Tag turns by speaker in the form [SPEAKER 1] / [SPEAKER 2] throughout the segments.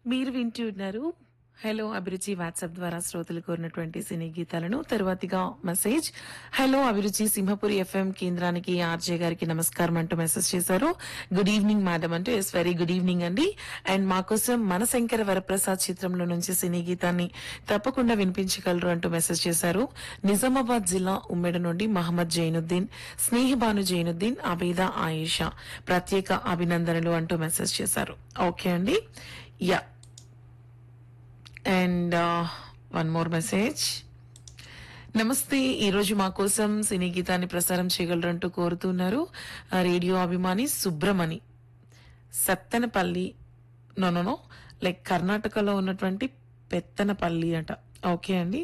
[SPEAKER 1] మీరు వింటున్నారు హలో అభిరుచి వాట్సాప్ ద్వారా శ్రోతలు కోరినటువంటి సినీ గీతాలను. తరువాతిగా మెసేజ్, హలో అభిరుచి సింహపురి ఎఫ్ఎం కేంద్రానికి ఆర్జే గారికి నమస్కారం అంటూ మెసేజ్ చేశారు. గుడ్ ఈవినింగ్ మేడం అంటూ. ఎస్, వెరీ గుడ్ ఈవినింగ్ అండి. అండ్ మా కోసం మనశంకర వరప్రసాద్ చిత్రంలో నుంచి సినీ గీతాన్ని తప్పకుండా వినిపించగలరు అంటూ మెసేజ్ చేశారు. నిజామాబాద్ జిల్లా ఉమ్మెడ నుండి మహమ్మద్ జైనుద్దీన్, స్నేహబాను జైనుద్దీన్, అబీదా ఆయేషా ప్రత్యేక అభినందనలు అంటూ మెసేజ్ చేశారు. ఓకే అండి, yeah. And one more message, నమస్తే, ఈ రోజు మా కోసం సినీ గీతాన్ని ప్రసారం చేయగలరంటూ కోరుతున్నారు రేడియో అభిమాని సుబ్రమణి, సత్తెనపల్లి, నో, లైక్ కర్ణాటకలో ఉన్నటువంటి పెత్తనపల్లి అట. ఓకే అండి.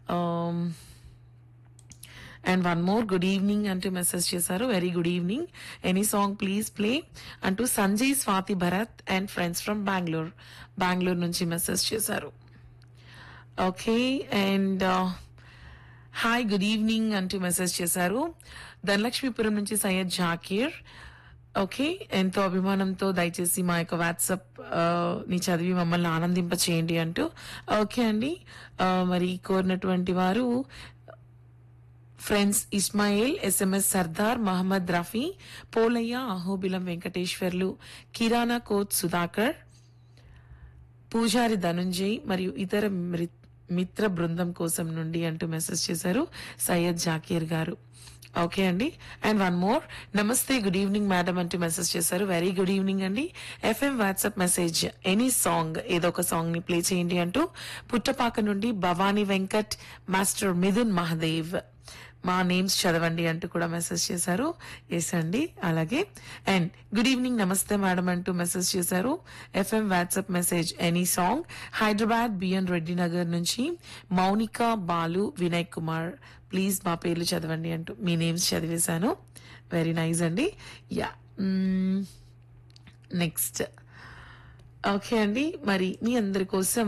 [SPEAKER 1] And one more, good evening అంటూ మెసేజ్ చేశారు. Very good evening, any song please play అంటూ Sanjay Swathi Bharat and friends from Bengaluru నుంచి మెసేజ్ చేశారు. Okay. And hi good evening అంటూ మెసేజ్ చేశారు. ధనలక్ష్మీపురం నుంచి సయ్యద్ జాకీర్. ఓకే, ఎంతో అభిమానంతో దయచేసి మా యొక్క వాట్సాప్ ని చదివి మమ్మల్ని ఆనందింప చేయండి అంటూ. ఓకే అండి. మరి కోరినటువంటి వారు ఫ్రెండ్స్ ఇస్మాయిల్, ఎస్ఎంఎస్ సర్దార్, మహమ్మద్ రఫీ, పోలయ్య, అహోబిలం వెంకటేశ్వర్లు, కిరాణా కోచ్ సుధాకర్, పూజారి ధనుంజయ్ మరియు ఇతర మిత్ర బృందం కోసం నుండి అంటూ మెసేజ్ చేశారు సయ్యద్ జాకీర్ గారు. ఓకే అండి. అండ్ వన్ మోర్, నమస్తే గుడ్ ఈవినింగ్ మేడం అంటూ మెసేజ్ చేశారు. వెరీ గుడ్ ఈవినింగ్ అండి. FM WhatsApp message, any song, ఏదో ఒక సాంగ్ ని ప్లే చేయండి అంటూ పుట్టపాక నుండి భవానీ వెంకట్, మాస్టర్ మిథున్ మహదేవ్, మా నేమ్స్ చదవండి అంటూ కూడా మెసేజ్ చేశారు. ఎస్ అండి, అలాగే. అండ్ గుడ్ ఈవినింగ్, నమస్తే మేడం అంటూ మెసేజ్ చేశారు. FM WhatsApp message, any song, Hyderabad B N Reddy Nagar నుంచి మౌనిక, బాలు, వినయ్ కుమార్, ప్లీజ్ మా పేర్లు చదవండి అంటూ మీ నేమ్స్ చదివేశాను. వెరీ నైస్ అండి. Yeah, next. ఓకే అండి, మరి మీ అందరి కోసం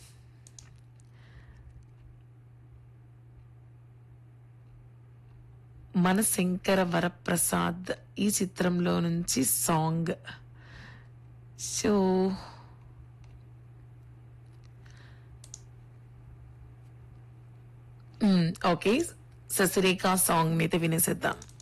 [SPEAKER 1] మనశంకర వరప్రసాద్ ఈ చిత్రంలో నుంచి song. So okay, Sasirekha song అయితే వినేసేద్దాం.